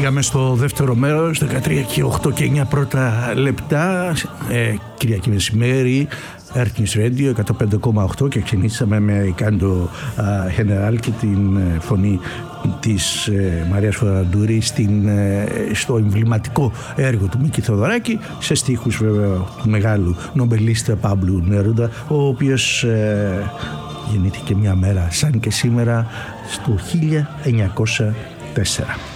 Πήγαμε στο δεύτερο μέρος, 13 και 8 και 9 πρώτα λεπτά, Κυριακή μεσημέρι, Artemis Radio 105,8 και ξεκινήσαμε με Κάντο General και την φωνή της Μαρίας Φωραντούρη στο εμβληματικό έργο του Μίκη Θοδωράκη, σε στίχους βέβαια του μεγάλου νομπελίστα Πάμπλου Νέροντα, ο οποίος γεννήθηκε μια μέρα σαν και σήμερα στο 1904.